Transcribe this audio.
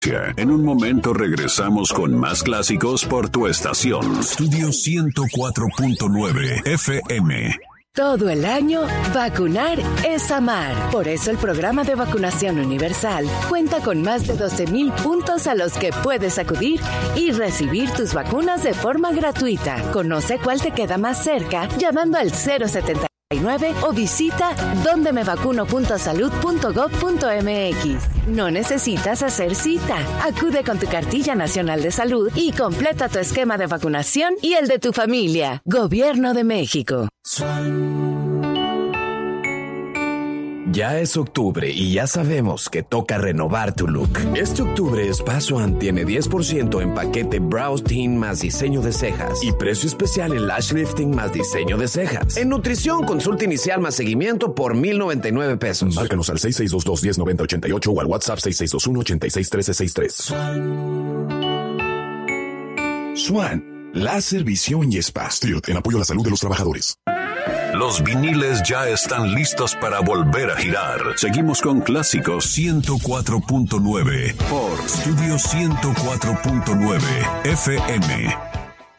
En un momento regresamos con más clásicos por tu estación. Estudio 104.9 FM. Todo el año, vacunar es amar. Por eso el programa de vacunación universal cuenta con más de 12,000 puntos a los que puedes acudir y recibir tus vacunas de forma gratuita. Conoce cuál te queda más cerca llamando al 079 o visita dondemevacuno.salud.gov.mx. No necesitas hacer cita. Acude con tu cartilla nacional de salud y completa tu esquema de vacunación y el de tu familia. Gobierno de México. Ya es octubre y ya sabemos que toca renovar tu look. Este octubre Spa Swan tiene 10% en paquete Brows Tint más diseño de cejas y precio especial en Lash Lifting más diseño de cejas. En nutrición, consulta inicial más seguimiento por $1,099. Márcanos al 6622-109088 o al WhatsApp 6621-861363. Swan, láser, visión y spa. Stilt, en apoyo a la salud de los trabajadores. Los viniles ya están listos para volver a girar. Seguimos con Clásicos 104.9 por Estudio 104.9 FM.